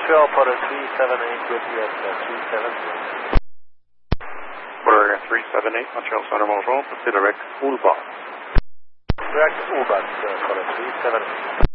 Montreal, Porter 378 with you at 370. Porter 378, Montreal Center, bonjour, c'est direct Ulbach. Direct Ulbach, Porter 378.